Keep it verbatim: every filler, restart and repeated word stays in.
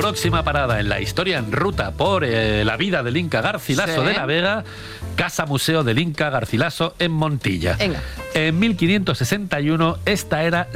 Próxima parada en la historia en ruta por eh, la vida del Inca Garcilaso Sí. de la Vega, Casa Museo del Inca Garcilaso en Montilla. Venga. En mil quinientos sesenta y uno esta era